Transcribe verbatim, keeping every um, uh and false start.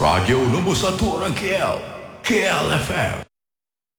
Radyo Numero Satu orang K L, K L F M.